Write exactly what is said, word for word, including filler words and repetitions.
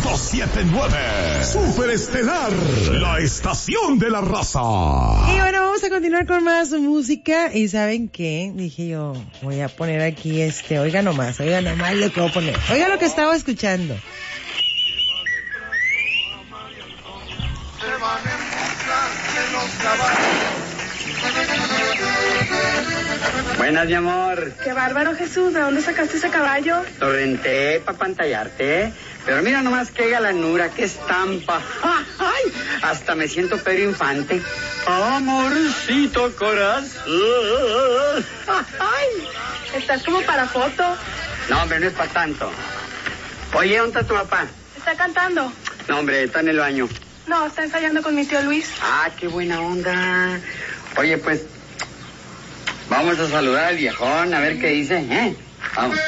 cinco siete nueve. Superestelar, la estación de la raza. Y bueno, vamos a continuar con más música. Y ¿saben qué? Dije yo, voy a poner aquí este, oiga nomás, oiga nomás lo que voy a poner. Oiga lo que estaba escuchando. Buenas, mi amor. Qué bárbaro, Jesús. ¿De dónde sacaste ese caballo? Lo renté para pantallarte. Pero mira nomás qué galanura, qué estampa. ¡Ay! Hasta me siento Pedro Infante. Amorcito corazón. ¡Ay! Estás como para foto. No, hombre, no es para tanto. Oye, ¿dónde está tu papá? ¿Está cantando? No, hombre, está en el baño. No, está ensayando con mi tío Luis. Ah, qué buena onda. Oye, pues, vamos a saludar al viejón, a ver qué dice, ¿eh? Vamos.